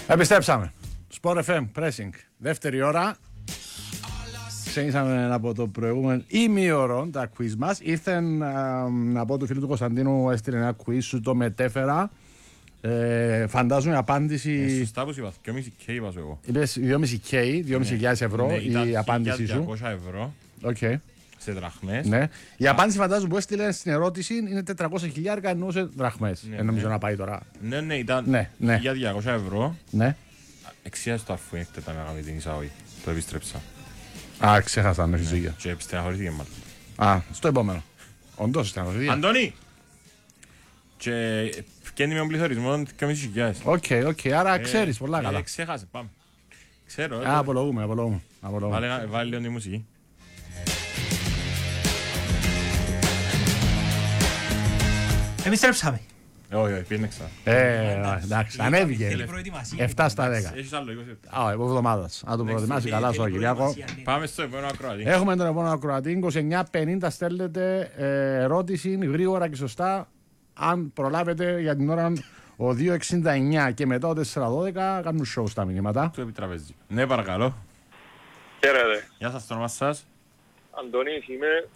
Επιστρέψαμε. Sport FM, Pressing. Δεύτερη ώρα. Ξεκινήσαμε από το προηγούμενο ημίωρο τα quiz μας. Ήρθε να πω του φίλου του Κωνσταντίνου, έστειλε ένα quiz, σου το μετέφερα. Φαντάζομαι η απάντηση. Σωστά που είπα, 2,5K είπα σου εγώ. Είπες 2,5K, 2,500 ευρώ η απάντησή σου. 200 ευρώ Okay. σε δραχμές. Ναι. Η απάντηση φαντάζομαι που έστειλε στην ερώτηση είναι 400.000, εννοούσε δραχμές. Ναι, νομίζω να πάει τώρα. Ναι, ήταν για 200 ευρώ. Ναι. Εξιάζει το αφού έχετε τα μεγάλη την εισαγωγή. Το επιστρέψα. Α, ξέχασα να έχεις δίκιο. Και στεναχωρήθηκε μάλλον. Α, στο επόμενο. Όντως στεναχωρήθηκε. Αντώνη! Και φτιάχνει με τον πληθωρισμό 2.500. Οκ, άρα ξέρεις πολλά καλά. Ξέχασε, πάμε. Ξέρω. Απολογούμε. Βάλε λίγο τη μουσική. Επιστρέψαμε. Όχι, πήγαινε ξανά. Εντάξει, ανέβηκε. 7 στα 10. Έχεις άλλο 20. Α, εβδομάδας. Αν το προετοιμάσει καλά στο Κυριάκο. Πάμε στο επόμενο ακροατή. Έχουμε τον επόμενο ακροατή. 2950 στέλνετε ερώτηση γρήγορα και σωστά. Αν προλάβετε για την ώρα ο 269 και μετά ο 412 κάνουν show στα μηνύματα. Του επιτραπέζι. Ναι, παρακαλώ. Χαίρετε. Γεια σας, το όνομα σας. Αντώνης είμαι,